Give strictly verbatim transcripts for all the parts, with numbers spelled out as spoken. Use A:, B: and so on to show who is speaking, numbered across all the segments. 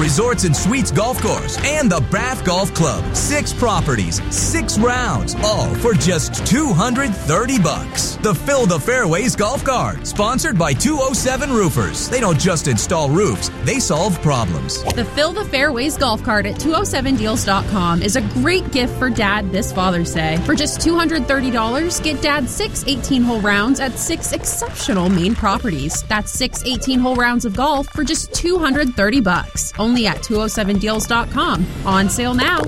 A: Resorts and Suites Golf Course and the Bath Golf Club. Six properties, six rounds, all for just two hundred thirty bucks. The Fill the Fairways Golf Cart, sponsored by two oh seven Roofers. They don't just install roofs, they solve problems.
B: The Fill the Fairways Golf Cart at two oh seven deals dot com is a great gift for Dad this Father's Day. For just two hundred thirty dollars, get Dad six eighteen-hole rounds at six exceptional Maine properties. That's six eighteen-hole rounds of golf for just two hundred thirty bucks. Only at two oh seven deals dot com. On sale now.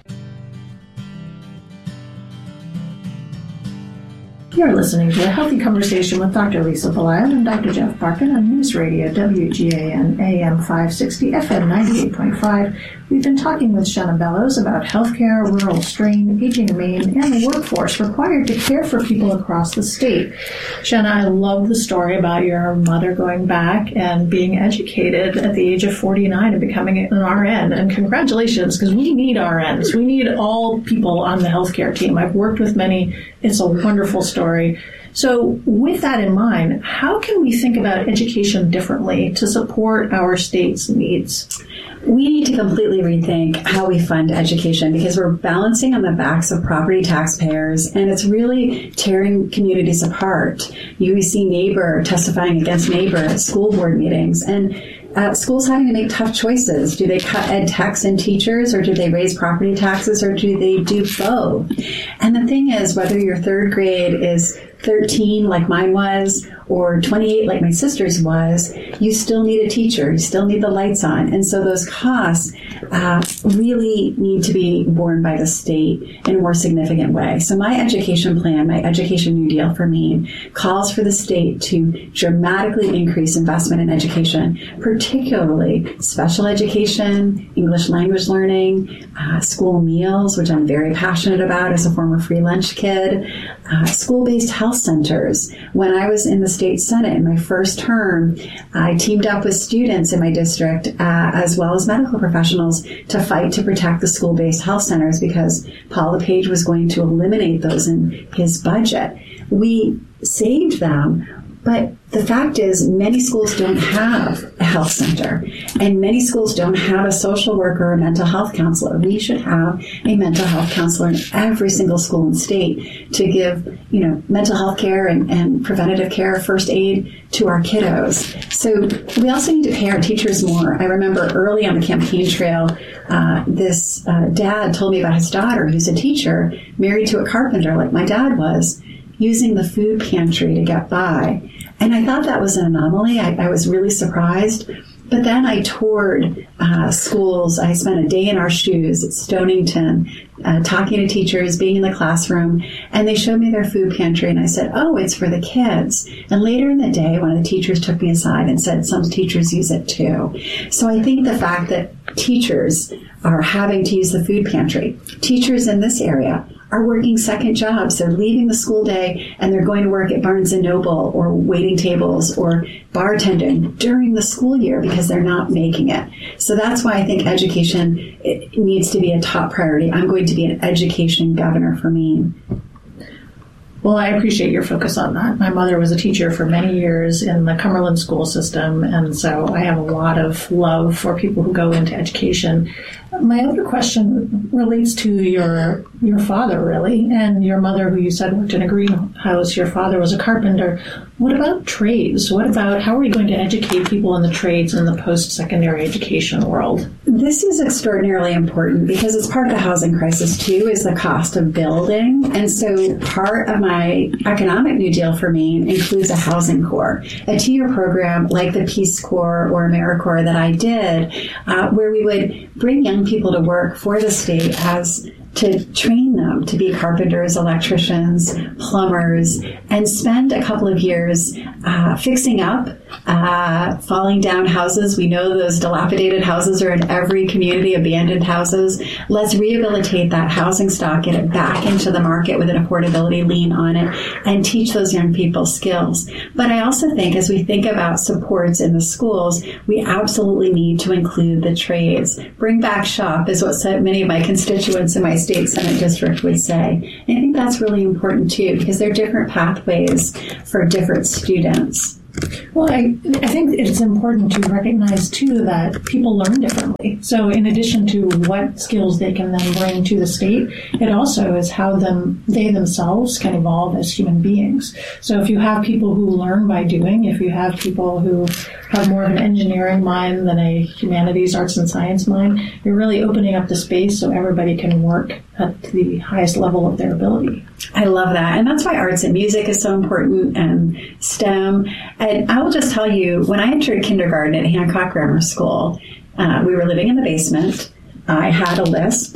C: You're listening to a Healthy Conversation with Doctor Lisa Belisle and Doctor Jeff Parkin on News Radio W G A N A M five sixty, F M ninety-eight point five. We've been talking with Shanna Bellows about healthcare, rural strain, aging in Maine, and the workforce required to care for people across the state. Shanna, I love the story about your mother going back and being educated at the age of forty-nine and becoming an R N. And congratulations, because we need R Ns. We need all people on the healthcare team. I've worked with many. It's a wonderful story. So with that in mind, how can we think about education differently to support our state's needs?
D: We need to completely rethink how we fund education because we're balancing on the backs of property taxpayers, and it's really tearing communities apart. You see neighbor testifying against neighbor at school board meetings, and Uh, schools having to make tough choices. Do they cut ed techs and teachers, or do they raise property taxes, or do they do both? And the thing is, whether your third grade is thirteen like mine was, or twenty-eight like my sister's was, you still need a teacher. You still need the lights on. And so those costs uh, really need to be borne by the state in a more significant way. So my education plan, my Education New Deal for Maine, calls for the state to dramatically increase investment in education, particularly special education, English language learning, uh, school meals, which I'm very passionate about as a former free lunch kid, uh, school-based health centers. When I was in the state senate in my first term, I teamed up with students in my district uh, as well as medical professionals to fight to protect the school-based health centers because Paul LePage was going to eliminate those in his budget. We saved them, but the fact is many schools don't have a health center, and many schools don't have a social worker or a mental health counselor. We should have a mental health counselor in every single school in the state to give, you know, mental health care and, and preventative care, first aid to our kiddos. So we also need to pay our teachers more. I remember early on the campaign trail, uh, this uh, dad told me about his daughter, who's a teacher, married to a carpenter like my dad was, using the food pantry to get by. And I thought that was an anomaly. I, I was really surprised. But then I toured uh, schools. I spent a day in our shoes at Stonington, uh, talking to teachers, being in the classroom, and they showed me their food pantry, and I said, oh, it's for the kids. And later in the day, one of the teachers took me aside and said, some teachers use it too. So I think the fact that teachers are having to use the food pantry, teachers in this area are working second jobs. They're leaving the school day and they're going to work at Barnes and Noble or waiting tables or bartending during the school year because they're not making it. So that's why I think education it needs to be a top priority. I'm going to be an education governor for Maine.
C: Well, I appreciate your focus on that. My mother was a teacher for many years in the Cumberland school system, and so I have a lot of love for people who go into education. My other question relates to your your father, really, and your mother, who you said worked in a greenhouse. Your father was a carpenter. What about trades? What about how are we going to educate people in the trades in the post-secondary education world?
D: This is extraordinarily important because it's part of the housing crisis, too, is the cost of building. And so part of my economic New Deal for Maine includes a housing corps, a two-year program like the Peace Corps or AmeriCorps that I did, uh, where we would bring young people to work for the state as to train them to be carpenters, electricians, plumbers, and spend a couple of years uh, fixing up uh, falling down houses. We know those dilapidated houses are in every community, abandoned houses. Let's rehabilitate that housing stock, get it back into the market with an affordability lien on it, and teach those young people skills. But I also think as we think about supports in the schools, we absolutely need to include the trades. Bring back shop is what many of my constituents in my state Senate district would say. And I think that's really important too, because there are different pathways for different students.
C: Well, I, I think it's important to recognize, too, that people learn differently. So in addition to what skills they can then bring to the state, it also is how them they themselves can evolve as human beings. So if you have people who learn by doing, if you have people who have more of an engineering mind than a humanities, arts, and science mind, you're really opening up the space so everybody can work at the highest level of their ability.
D: I love that. And that's why arts and music is so important, and STEM. And I will just tell you, when I entered kindergarten at Hancock Grammar School, uh, we were living in the basement. I had a lisp,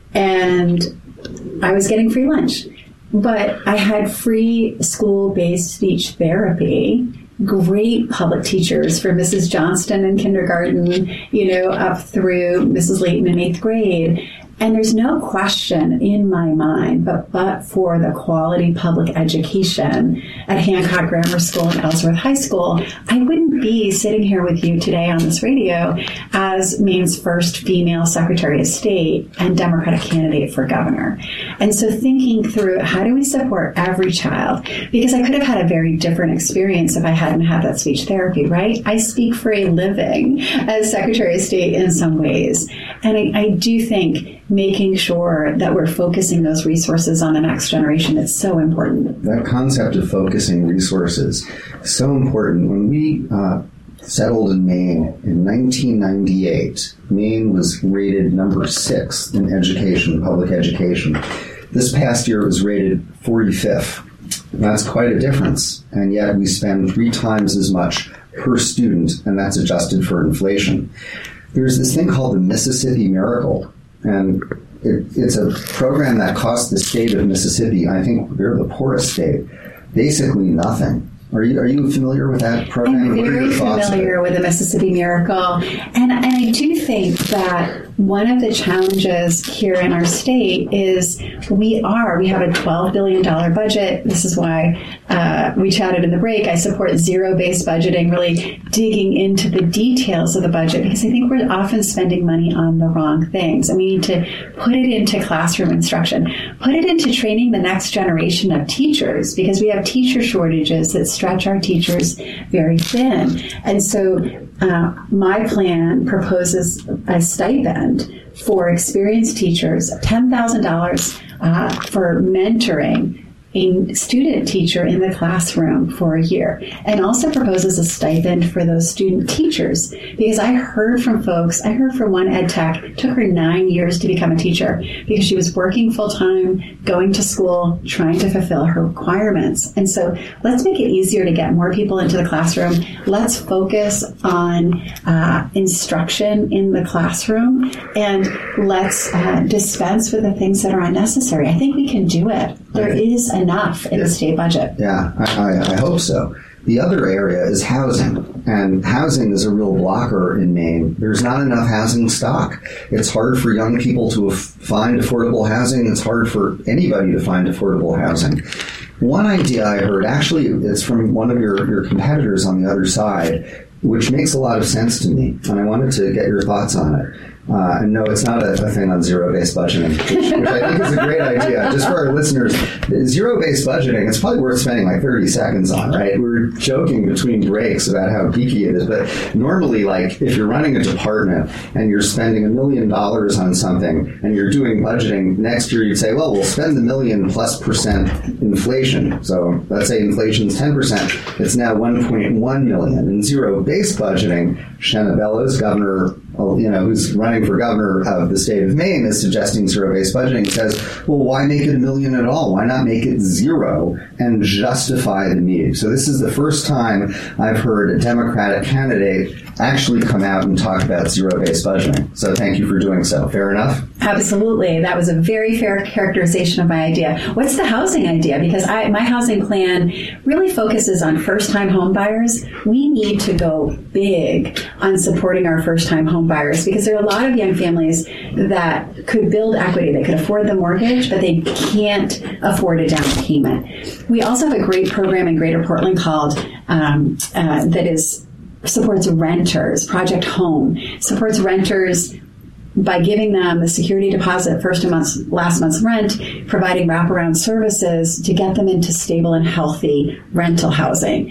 D: and I was getting free lunch. But I had free school-based speech therapy, great public teachers, for Missus Johnston in kindergarten, you know, up through Missus Layton in eighth grade. And there's no question in my mind, but but for the quality public education at Hancock Grammar School and Ellsworth High School, I wouldn't be sitting here with you today on this radio as Maine's first female Secretary of State and Democratic candidate for governor. And so thinking through, how do we support every child? Because I could have had a very different experience if I hadn't had that speech therapy, right? I speak for a living as Secretary of State in some ways. And I, I do think making sure that we're focusing those resources on the next generation is so important.
E: That concept of focusing resources is so important. When we uh, settled in Maine in nineteen ninety-eight, Maine was rated number six in education, public education. This past year it was rated forty-fifth. That's quite a difference. And yet we spend three times as much per student, and that's adjusted for inflation. There's this thing called the Mississippi Miracle. And it, it's a program that cost the state of Mississippi, I think they're the poorest state, basically nothing. Are you are you familiar with that program?
D: I'm very familiar with the Mississippi Miracle. And, and I do think that one of the challenges here in our state is we are, we have a twelve billion dollars budget. This is why uh, we chatted in the break. I support zero-based budgeting, really digging into the details of the budget, because I think we're often spending money on the wrong things. And we need to put it into classroom instruction, put it into training the next generation of teachers, because we have teacher shortages that stretch our teachers very thin. And so uh, my plan proposes a stipend for experienced teachers, ten thousand dollars uh, for mentoring a student teacher in the classroom for a year, and also proposes a stipend for those student teachers, because I heard from folks, I heard from one ed tech, it took her nine years to become a teacher because she was working full-time, going to school, trying to fulfill her requirements. And so let's make it easier to get more people into the classroom. Let's focus on uh, instruction in the classroom, and let's uh, dispense with the things that are unnecessary. I think we can do it. There is enough in the state budget.
E: Yeah, I, I, I hope so. The other area is housing, and housing is a real blocker in Maine. There's not enough housing stock. It's hard for young people to af- find affordable housing. It's hard for anybody to find affordable housing. One idea I heard, actually, it's from one of your, your competitors on the other side, which makes a lot of sense to me, and I wanted to get your thoughts on it. Uh, and no, it's not a, a thing on zero-based budgeting, which, which I think is a great idea. Just for our listeners, zero-based budgeting, it's probably worth spending like thirty seconds on, right? We're joking between breaks about how geeky it is, but normally, like, if you're running a department and you're spending a million dollars on something and you're doing budgeting, next year you'd say, well, we'll spend the million plus percent inflation. So let's say inflation's ten percent. It's now one point one million. In zero-based budgeting, Shanna Bellows, governor, you know, who's running for governor of the state of Maine, is suggesting zero-based budgeting, says, well, why make it a million at all? Why not make it zero and justify the need? So this is the first time I've heard a Democratic candidate actually come out and talk about zero-based budgeting. So thank you for doing so. Fair enough?
D: Absolutely. That was a very fair characterization of my idea. What's the housing idea? Because I, my housing plan really focuses on first-time home buyers. We need to go big on supporting our first-time home buyers, because there are a lot of young families that could build equity. They could afford the mortgage, but they can't afford a down payment. We also have a great program in Greater Portland called um, uh, that is supports renters. Project Home supports renters by giving them the security deposit, first month's, last month's rent, providing wraparound services to get them into stable and healthy rental housing.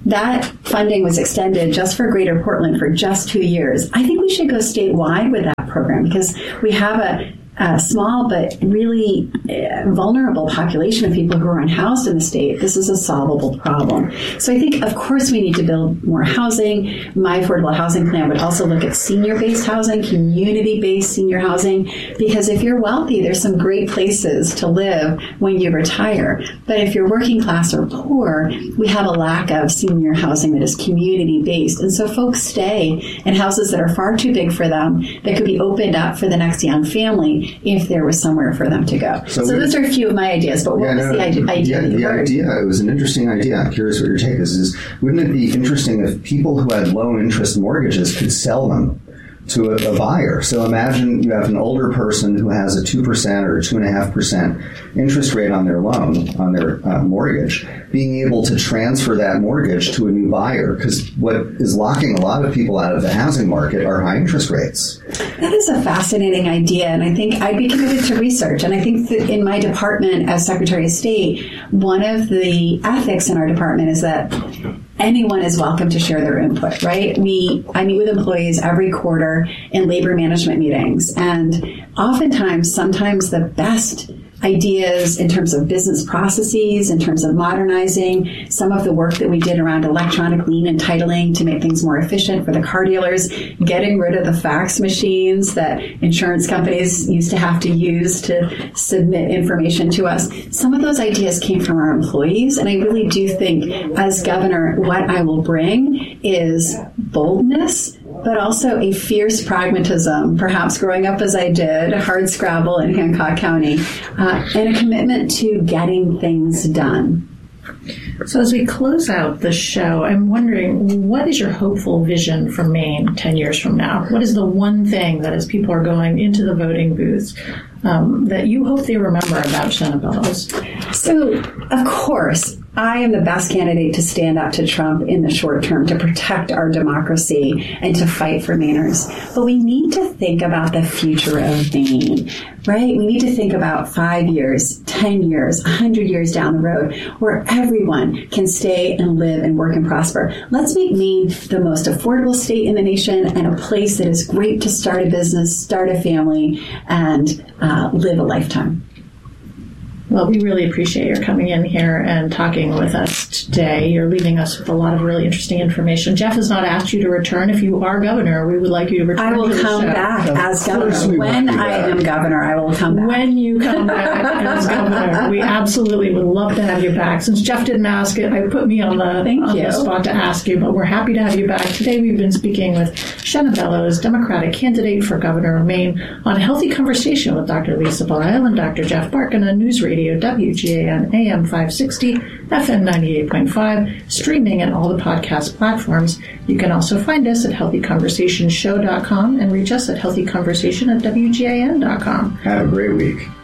D: that funding was extended just for Greater Portland for just two years. I think we should go statewide with that program because we have a a small but really uh, vulnerable population of people who are unhoused in the state. This is a solvable problem. So I think, of course, we need to build more housing. My affordable housing plan would also look at senior-based housing, community-based senior housing, because if you're wealthy, there's some great places to live when you retire. But if you're working class or poor, we have a lack of senior housing that is community-based. And so folks stay in houses that are far too big for them, that could be opened up for the next young family if there was somewhere for them to go. So, so those are a few of my ideas, but what
E: yeah,
D: was
E: no,
D: the idea?
E: Yeah,
D: the
E: the idea, it was an interesting idea. I'm curious what your take is, is wouldn't it be interesting if people who had low interest mortgages could sell them to a, a buyer? So imagine you have an older person who has a two percent or two point five percent interest rate on their loan, on their uh, mortgage, being able to transfer that mortgage to a new buyer, because what is locking a lot of people out of the housing market are high interest rates.
D: That is a fascinating idea, and I think I'd be committed to research. And I think that in my department as Secretary of State, one of the ethics in our department is that anyone is welcome to share their input, right? We, I meet with employees every quarter in labor management meetings, and oftentimes, sometimes the best ideas in terms of business processes, in terms of modernizing some of the work that we did around electronic lien and titling to make things more efficient for the car dealers, getting rid of the fax machines that insurance companies used to have to use to submit information to us. Some of those ideas came from our employees, and I really do think as governor, what I will bring is boldness, but also a fierce pragmatism, perhaps growing up as I did, hard scrabble in Hancock County, uh, and a commitment to getting things done.
C: So as we close out the show, I'm wondering, what is your hopeful vision for Maine ten years from now? What is the one thing that as people are going into the voting booths um, that you hope they remember about Shanna Bellows?
D: So, of course, I am the best candidate to stand up to Trump in the short term to protect our democracy and to fight for Mainers. But we need to think about the future of Maine, right? We need to think about five years, ten years, one hundred years down the road where everyone can stay and live and work and prosper. Let's make Maine the most affordable state in the nation and a place that is great to start a business, start a family, and uh, live a lifetime.
C: Well, we really appreciate your coming in here and talking with us today. You're leaving us with a lot of really interesting information. Jeff has not asked you to return. If you are governor, we would like you to return.
D: I will
C: to the
D: come
C: show.
D: back as governor. When I am governor, I will come back.
C: When you come back as governor, we absolutely would love to have you back. Since Jeff didn't ask it, I put me on the, on the spot to ask you, but we're happy to have you back. Today we've been speaking with Shanna Bellows, Democratic candidate for governor of Maine, on a healthy conversation with Doctor Lisa Belisle and Doctor Jeff Barkan on News Radio W G A N A M five sixty, F M ninety-eight point five, streaming at all the podcast platforms. You can also find us at healthy conversation show dot com and reach us at healthy conversation at W G A N dot com.
E: Have a great week.